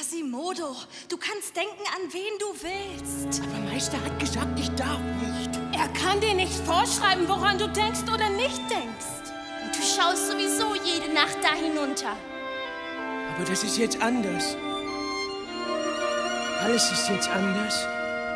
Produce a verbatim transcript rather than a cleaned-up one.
Quasimodo, du kannst denken, an wen du willst. Aber Meister hat gesagt, ich darf nicht. Er kann dir nicht vorschreiben, woran du denkst oder nicht denkst. Und du schaust sowieso jede Nacht da hinunter. Aber das ist jetzt anders. Alles ist jetzt anders.